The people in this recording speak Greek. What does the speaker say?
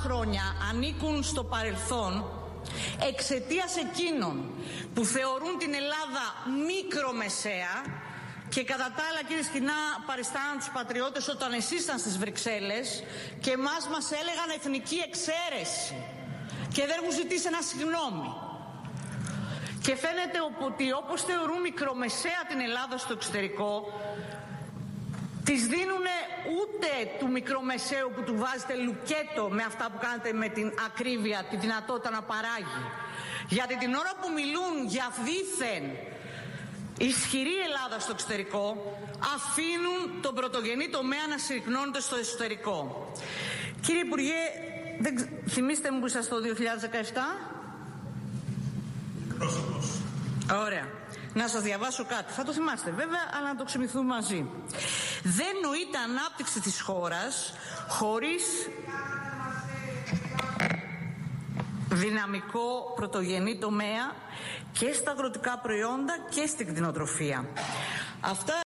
χρόνια ανήκουν στο παρελθόν εξαιτίας εκείνων που θεωρούν την Ελλάδα μικρομεσαία και κατά τα άλλα, κύριε Σκινά, παριστάναν τους πατριώτες όταν εσείς ήταν στις Βρυξέλλες και εμάς μας έλεγαν εθνική εξαίρεση και δεν έχουν ζητήσει ένα συγγνώμη. Και φαίνεται ότι όπως θεωρούν μικρομεσαία την Ελλάδα στο εξωτερικό, τις δίνουν ούτε του μικρομεσαίου που του βάζετε λουκέτο με αυτά που κάνετε με την ακρίβεια, τη δυνατότητα να παράγει. Γιατί την ώρα που μιλούν για δήθεν ισχυρή Ελλάδα στο εξωτερικό, αφήνουν τον πρωτογενή τομέα να συρρυκνώνεται στο εσωτερικό. Κύριε Υπουργέ, θυμίστε μου που είσαστε το 2017. Ωραία. Να σας διαβάσω κάτι. Θα το θυμάστε βέβαια, αλλά να το ξυπνηθούμε μαζί. Δεν νοείται ανάπτυξη της χώρας χωρίς δυναμικό πρωτογενή τομέα και στα αγροτικά προϊόντα και στην κτηνοτροφία. Αυτά